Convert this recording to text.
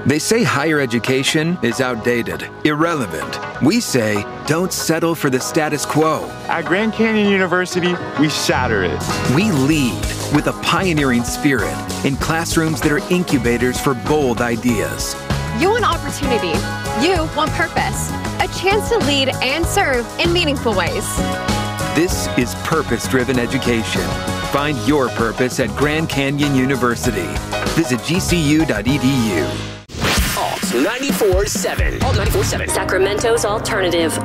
They say higher education is outdated, irrelevant. We say don't settle for the status quo. At Grand Canyon University, we shatter it. We lead with a pioneering spirit in classrooms that are incubators for bold ideas. You want opportunity. You want purpose. A chance to lead and serve in meaningful ways. This is purpose-driven education. Find your purpose at Grand Canyon University. Visit gcu.edu. Alt 94.7. Alt 94.7. Sacramento's alternative.